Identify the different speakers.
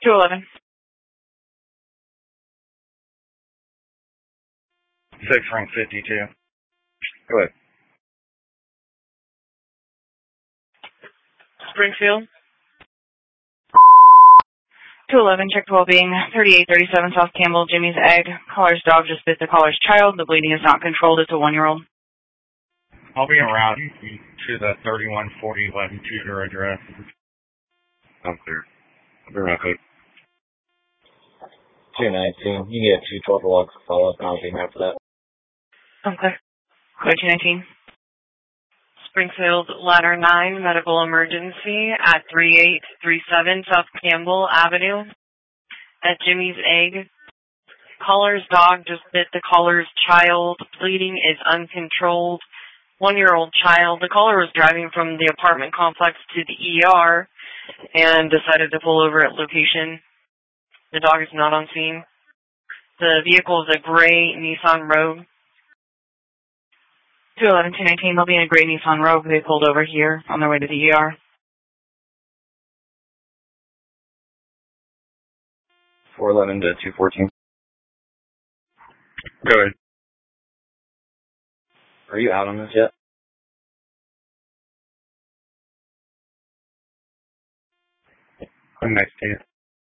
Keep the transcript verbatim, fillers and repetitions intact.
Speaker 1: two eleven.
Speaker 2: six rank fifty-two. Go ahead.
Speaker 1: Springfield. two eleven, checked well-being, thirty-eight thirty-seven South Campbell, Jimmy's Egg. Caller's dog just bit the caller's child. The bleeding is not controlled. It's a one-year-old.
Speaker 2: I'll be around to the thirty-one forty eleven Tudor address. I'm clear. I'll be around.
Speaker 3: two nineteen. You can get two twelve log for follow-up, and I'll be here for that.
Speaker 1: Okay. Clear two nineteen.
Speaker 4: Springfield, Ladder nine, medical emergency at thirty-eight thirty-seven South Campbell Avenue at Jimmy's Egg. Caller's dog just bit the caller's child. Bleeding is uncontrolled. One-year-old child. The caller was driving from the apartment complex to the E R and decided to pull over at location. The dog is not on scene. The vehicle is a gray Nissan Rogue.
Speaker 1: two eleven, two nineteen, they'll be in a gray Nissan Rogue. They pulled over here on their way to the E R.
Speaker 3: four eleven to two fourteen.
Speaker 2: Go ahead.
Speaker 3: Are you out on this yet?
Speaker 2: I'm next to you.